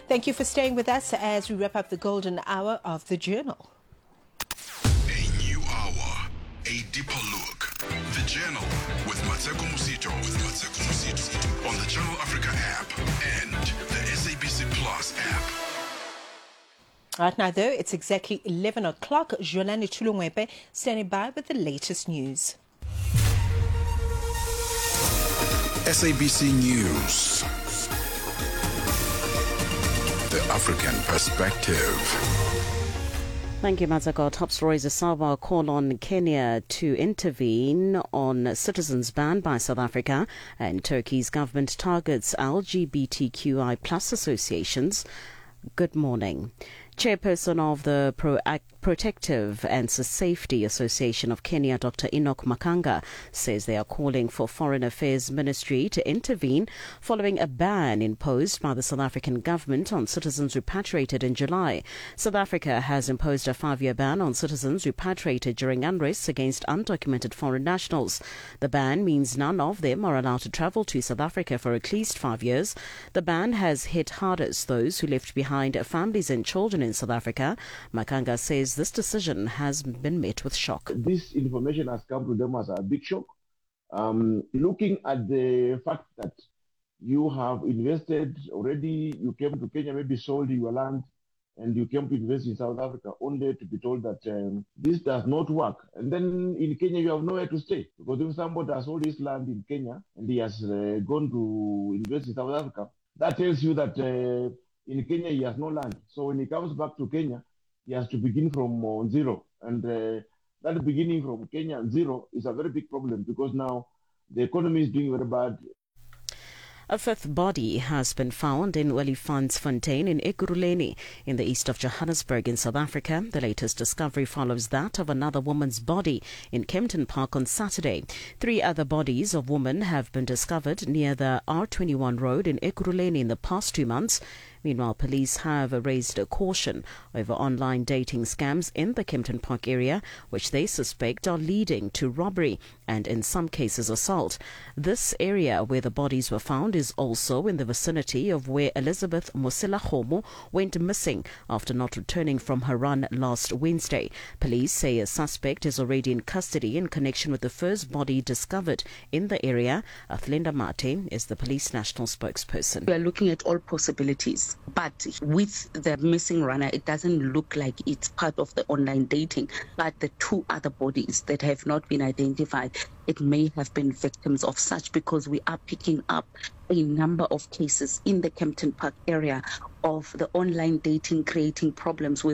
Thank you for staying with us as we wrap up the golden hour of the Journal. A new hour, a deeper look. The Journal with Mateko Musito. On the Channel Africa app and the SABC Plus app. Right now, though, it's exactly 11 o'clock. Jolani Tulungwepe standing by with the latest news. SABC News. The African Perspective. Thank you, Mazako. Top stories. A Sawa call on Kenya to intervene on citizens banned by South Africa, and Turkey's government targets LGBTQI plus associations. Good morning. Chairperson of the Protective and Safety Association of Kenya, Dr. Enoch Makanga, says they are calling for Foreign Affairs Ministry to intervene following a ban imposed by the South African government on citizens repatriated in July. South Africa has imposed a 5-year ban on citizens repatriated during unrest against undocumented foreign nationals. The ban means none of them are allowed to travel to South Africa for at least 5 years. The ban has hit hardest those who left behind families and children in South Africa. Makanga says this decision has been met with shock. This information has come to them as a big shock. Looking at the fact that you have invested already, you came to Kenya, maybe sold your land, and you came to invest in South Africa only to be told that this does not work. And then in Kenya, you have nowhere to stay. Because if somebody has sold his land in Kenya and he has gone to invest in South Africa, that tells you that in Kenya, he has no land. So when he comes back to Kenya, he has to begin from zero. And that beginning from Kenya zero is a very big problem because now the economy is doing very bad. A fifth body has been found in Olifantsfontein in Ekurhuleni in the east of Johannesburg in South Africa. The latest discovery follows that of another woman's body in Kempton Park on Saturday. 3 other bodies of women have been discovered near the R21 road in Ekurhuleni in the past 2 months. Meanwhile, police have raised a caution over online dating scams in the Kempton Park area, which they suspect are leading to robbery and, in some cases, assault. This area where the bodies were found is also in the vicinity of where Elizabeth Mosela-Homo went missing after not returning from her run last Wednesday. Police say a suspect is already in custody in connection with the first body discovered in the area. Athlinda Mate is the police national spokesperson. We are looking at all possibilities. But with the missing runner, it doesn't look like it's part of the online dating. But the 2 other bodies that have not been identified, it may have been victims of such, because we are picking up a number of cases in the Kempton Park area of the online dating creating problems with